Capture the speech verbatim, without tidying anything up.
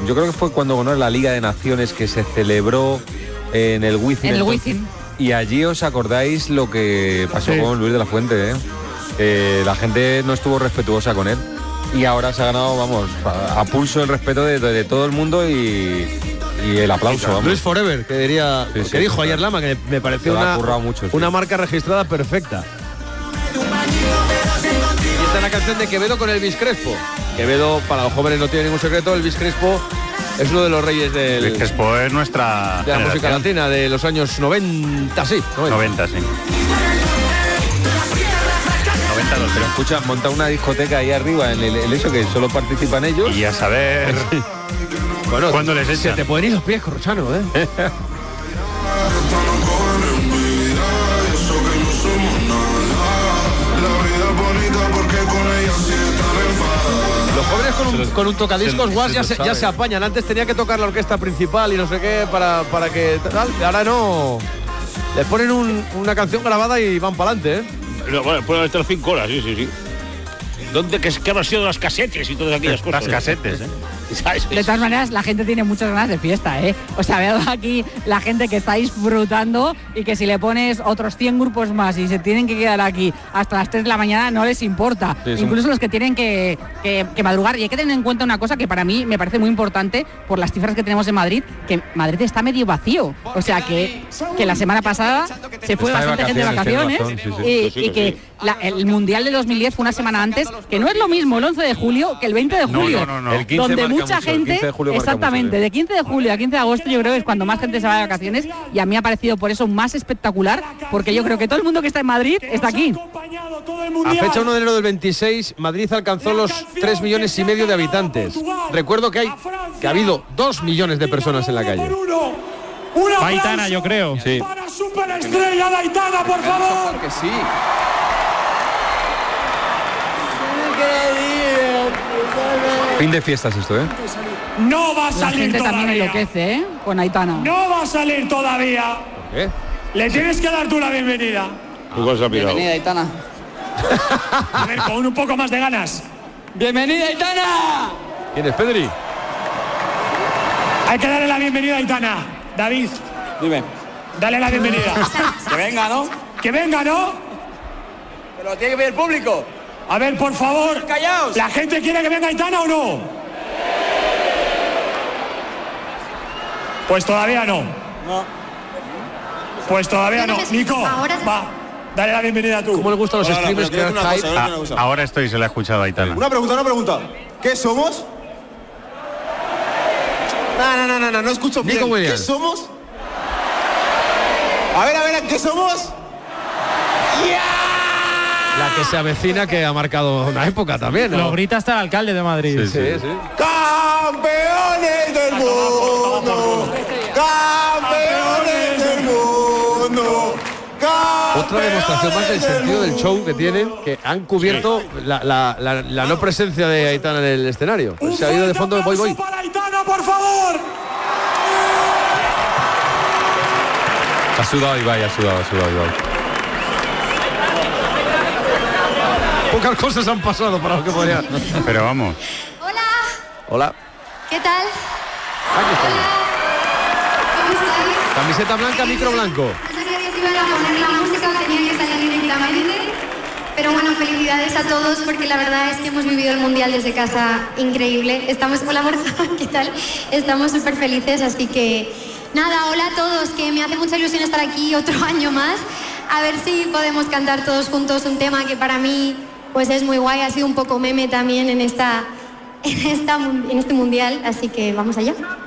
yo creo que fue cuando ganó la Liga de Naciones, que se celebró en el Wizzing. En el Wizzing. Y allí os acordáis lo que pasó Sí. con Luis de la Fuente, ¿eh? Eh, la gente no estuvo respetuosa con él. Y ahora se ha ganado, vamos, a, a pulso el respeto de, de, de todo el mundo y, y el aplauso, vamos. Luis Forever, que diría, Sí, sí, que dijo sí, ayer claro. Lama, que me pareció Se lo ha una, currado mucho, sí. una marca registrada perfecta. Y esta es la canción de Quevedo con Elvis Crespo. Quevedo, para los jóvenes no tiene ningún secreto, Elvis Crespo es uno de los reyes del, Luis Crespo es nuestra de la música generación. latina de los años noventa, sí. noventa, sí. noventa, Pero escucha, monta una discoteca ahí arriba en el, el eso que solo participan ellos. Y a saber Bueno, cuándo les se echan. te pueden ir los pies, Corrochano, ¿eh? Los jóvenes con un, con un tocadiscos se- guas se ya lo se, ya sabe. se apañan. Antes tenía que tocar la orquesta principal y no sé qué para, para que tal. Y ahora no. Les ponen un- una canción grabada y van para adelante, ¿eh? No, bueno, pueden estar cinco horas, sí, sí, sí. ¿Dónde que, que habrán sido las casetes y todas aquellas cosas? Las casetes, ¿eh? ¿Sabes? De todas maneras, la gente tiene muchas ganas de fiesta, ¿eh? O sea, veo aquí la gente que está disfrutando y que si le pones otros cien grupos más y se tienen que quedar aquí hasta las tres de la mañana, no les importa. Sí, son- Incluso los que tienen que, que- que madrugar. Y hay que tener en cuenta una cosa que para mí me parece muy importante por las cifras que tenemos en Madrid, que Madrid está medio vacío. O sea, que, que la semana pasada se fue Está de bastante gente de vacaciones, vacaciones. tiene razón, sí, sí. Y, Que sí, y que que la- el Mundial de dos mil diez fue una semana antes, que no es lo mismo el once de julio que el veinte de No, julio. no, no, no. El quince donde marca mucha mucho, el gente, quince de julio marca exactamente, mucho, sí. de quince de julio a quince de agosto yo creo que es cuando más gente se va de vacaciones y a mí ha parecido por eso más espectacular, porque yo creo que todo el mundo que está en Madrid está aquí. A fecha uno de enero del veintiséis, Madrid alcanzó los tres millones y medio de habitantes. Recuerdo que hay que ha habido dos millones de personas en la calle. Va Aitana, yo creo. Sí. Para superestrella de Aitana, por favor. Que sí. Fin de fiestas esto, ¿eh? No va a La salir gente también todavía. enloquece, ¿eh? Con Aitana. No va a salir todavía. ¿Qué? Le tienes que dar tú la bienvenida. Igual se ha pirado. Aitana. A ver, con un poco más de ganas. ¡Bienvenida, Aitana! ¿Quién es Pedri? Hay que darle la bienvenida a Aitana. David, Dime. dale la bienvenida. Que venga, ¿no? Que venga, ¿no? Pero lo tiene que ver el público. A ver, por favor. Callaos. ¿La gente quiere que venga Aitana o no? Pues todavía no. No. Pues todavía Yo no no. me escucho. Nico, Ahora- va. Dale la bienvenida tú. ¿Cómo le gustan los Ahora, streamers pero crear quiero decir hype? una cosa, Ah, una cosa. ahora estoy, se le ha escuchado a Aitana. Una pregunta, una pregunta. ¿Qué somos? No, no, no, no, no, no escucho bien. Nico ¿Qué Williams. somos? A ver, a ver, ¿qué somos? La que se avecina, que ha marcado una época también, ¿no? Lo grita hasta el alcalde de Madrid. Sí, sí. ¡Campeones del mundo! ¡Campeones del mundo! Otra demostración más del sentido del show que tienen, que han cubierto la, la- la- la no presencia de Aitana en el escenario. Un Se ha ido de fuerte fondo, voy, voy. aplauso para Aitana, por favor. Ha sudado Ibai, ha sudado, ha sudado Ibai. Pocas cosas han pasado para lo que podría. Pero vamos. Hola, Hola, ¿qué tal? aquí estamos. Hola, ¿cómo estáis? Camiseta blanca, micro blanco. No sabía si iban a poner la música o tenía que salir directamente. Pero bueno, felicidades a todos porque la verdad es que hemos vivido el Mundial desde casa increíble. Estamos, hola Borja, ¿qué tal? Estamos súper felices, así que nada, hola a todos, que me hace mucha ilusión estar aquí otro año más. A ver si podemos cantar todos juntos un tema que para mí pues es muy guay, ha sido un poco meme también en, esta, en, esta, en este Mundial, así que vamos allá.